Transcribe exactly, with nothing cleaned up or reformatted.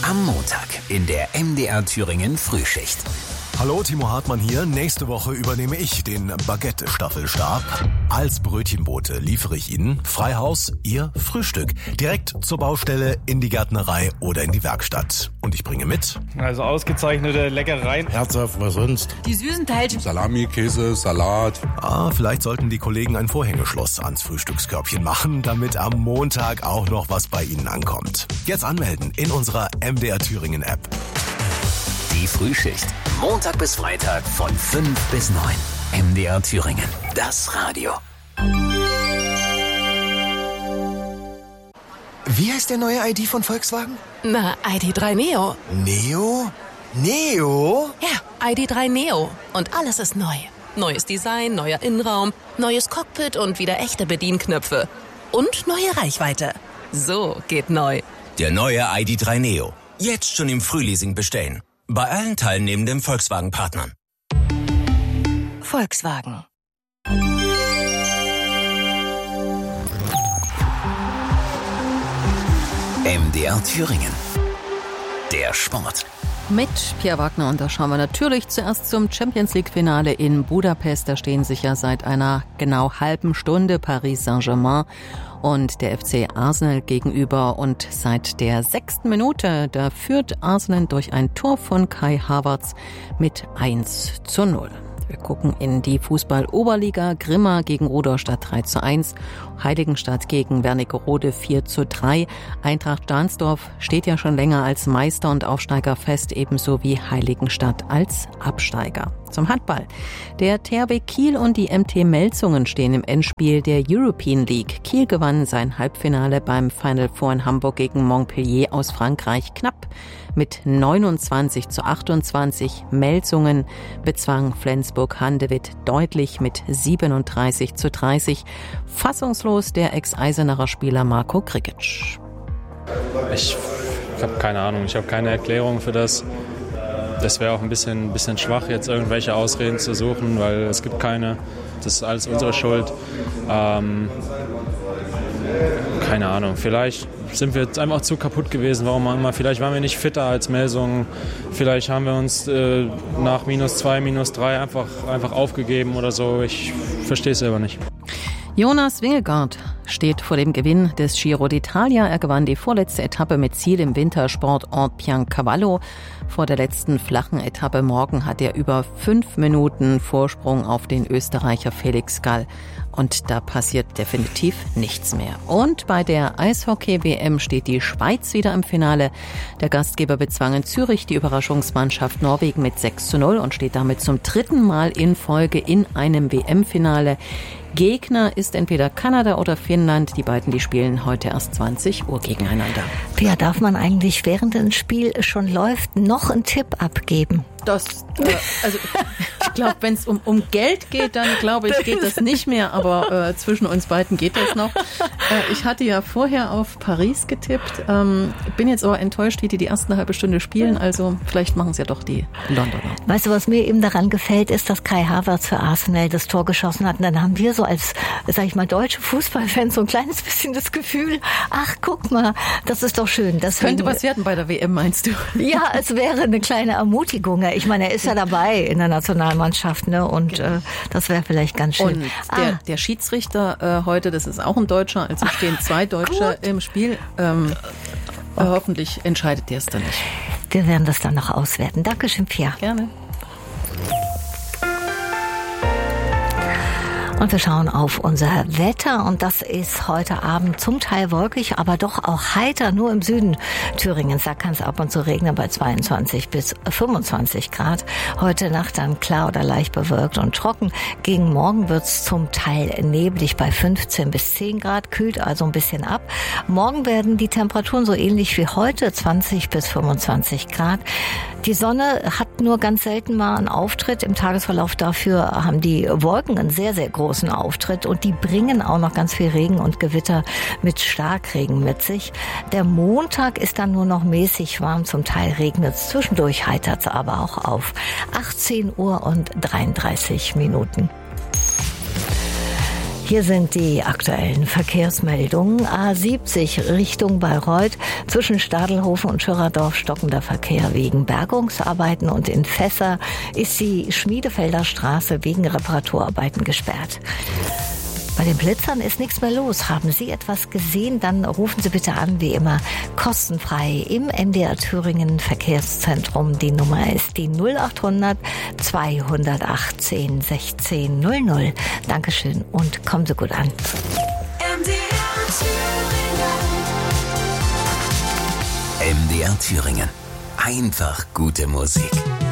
Am Montag in der M D R Thüringen Frühschicht. Hallo, Timo Hartmann hier. Nächste Woche übernehme ich den Baguette-Staffelstab. Als Brötchenbote liefere ich Ihnen Freihaus, Ihr Frühstück. Direkt zur Baustelle, in die Gärtnerei oder in die Werkstatt. Und ich bringe mit. Also ausgezeichnete Leckereien. Herzhaft, was sonst? Die süßen Teilchen. Salami, Käse, Salat. Ah, vielleicht sollten die Kollegen ein Vorhängeschloss ans Frühstückskörbchen machen, damit am Montag auch noch was bei Ihnen ankommt. Jetzt anmelden in unserer M D R Thüringen App. Die Frühschicht. Montag bis Freitag von fünf bis neun. M D R Thüringen. Das Radio. Wie heißt der neue I D von Volkswagen? Na, I D drei Neo. Neo? Neo? Ja, I D drei Neo. Und alles ist neu. Neues Design, neuer Innenraum, neues Cockpit und wieder echte Bedienknöpfe. Und neue Reichweite. So geht neu. Der neue I D drei Neo. Jetzt schon im Frühleasing bestellen. Bei allen teilnehmenden Volkswagen-Partnern. Volkswagen. M D R Thüringen. Der Sport. Mit Pierre Wagner, und da schauen wir natürlich zuerst zum Champions-League-Finale in Budapest. Da stehen sich ja seit einer genau halben Stunde Paris Saint-Germain und der F C Arsenal gegenüber. Und seit der sechsten Minute, da führt Arsenal durch ein Tor von Kai Havertz mit eins zu null. Wir gucken in die Fußball-Oberliga. Grimma gegen Rudolstadt drei zu eins. Heiligenstadt gegen Wernigerode vier zu drei. Eintracht Stahnsdorf steht ja schon länger als Meister und Aufsteiger fest, ebenso wie Heiligenstadt als Absteiger. Zum Handball. Der T H W Kiel und die M T Melsungen stehen im Endspiel der European League. Kiel gewann sein Halbfinale beim Final Four in Hamburg gegen Montpellier aus Frankreich knapp mit neunundzwanzig zu achtundzwanzig. Melsungen bezwang Flensburg-Handewitt deutlich mit siebenunddreißig zu dreißig. Fassungslos der Ex-Eisenacher Spieler Marco Krikic. Ich habe keine Ahnung, ich habe keine Erklärung für das. Das wäre auch ein bisschen, bisschen schwach, jetzt irgendwelche Ausreden zu suchen, weil es gibt keine. Das ist alles unsere Schuld. Ähm, keine Ahnung, vielleicht sind wir jetzt einfach zu kaputt gewesen, warum auch immer. Vielleicht waren wir nicht fitter als Melsungen. Vielleicht haben wir uns äh, nach minus zwei, minus drei einfach, einfach aufgegeben oder so. Ich verstehe es selber nicht. Jonas Wingegaard steht vor dem Gewinn des Giro d'Italia. Er gewann die vorletzte Etappe mit Ziel im Wintersport Orpian-Cavallo. Vor der letzten flachen Etappe morgen hat er über fünf Minuten Vorsprung auf den Österreicher Felix Gall. Und da passiert definitiv nichts mehr. Und bei der Eishockey-W M steht die Schweiz wieder im Finale. Der Gastgeber bezwang in Zürich die Überraschungsmannschaft Norwegen mit sechs zu null und steht damit zum dritten Mal in Folge in einem W M-Finale. Gegner ist entweder Kanada oder Finnland. Die beiden, die spielen heute erst zwanzig Uhr gegeneinander. Pia, darf man eigentlich, während ein Spiel schon läuft, noch einen Tipp abgeben? Das, äh, also ich glaube, wenn es um, um Geld geht, dann glaube ich, geht das nicht mehr. Aber äh, zwischen uns beiden geht das noch. Äh, ich hatte ja vorher auf Paris getippt. Ähm, bin jetzt aber enttäuscht, wie die die erste halbe Stunde spielen. Also vielleicht machen es ja doch die Londoner. Weißt du, was mir eben daran gefällt, ist, dass Kai Havertz für Arsenal das Tor geschossen hat. Und dann haben wir so als, sag ich mal, deutsche Fußballfans so ein kleines bisschen das Gefühl, ach, guck mal, das ist doch schön. Das könnte was werden bei der W M, meinst du? Ja, es wäre eine kleine Ermutigung. Ich meine, er ist ja dabei in der Nationalmannschaft, ne? Und genau. äh, das wäre vielleicht ganz schön. Und der, ah. der Schiedsrichter äh, heute, das ist auch ein Deutscher, also stehen zwei Deutsche Gut. im Spiel. Ähm, äh, hoffentlich entscheidet der es dann nicht. Wir werden das dann noch auswerten. Dankeschön, Pia. Gerne. Und wir schauen auf unser Wetter, und das ist heute Abend zum Teil wolkig, aber doch auch heiter, nur im Süden Thüringens. Da kann es ab und zu regnen bei zweiundzwanzig bis fünfundzwanzig Grad. Heute Nacht dann klar oder leicht bewölkt und trocken. Gegen morgen wird es zum Teil neblig bei fünfzehn bis zehn Grad, kühlt also ein bisschen ab. Morgen werden die Temperaturen so ähnlich wie heute, zwanzig bis fünfundzwanzig Grad. Die Sonne hat nur ganz selten mal einen Auftritt. Im Tagesverlauf dafür haben die Wolken einen sehr, sehr großen Auftritt, und die bringen auch noch ganz viel Regen und Gewitter mit Starkregen mit sich. Der Montag ist dann nur noch mäßig warm, zum Teil regnet es, zwischendurch heitert es aber auch auf. achtzehn Uhr und dreiunddreißig Minuten. Hier sind die aktuellen Verkehrsmeldungen. A siebzig Richtung Bayreuth. Zwischen Stadelhofen und Schürerdorf stockender Verkehr wegen Bergungsarbeiten und in Fässer ist die Schmiedefelder Straße wegen Reparaturarbeiten gesperrt. Bei den Blitzern ist nichts mehr los. Haben Sie etwas gesehen? Dann rufen Sie bitte an, wie immer, kostenfrei im M D R Thüringen Verkehrszentrum. Die Nummer ist die null acht hundert zweihundertachtzehn sechzehn null null. Dankeschön und kommen Sie gut an. M D R Thüringen. M D R Thüringen. Einfach gute Musik.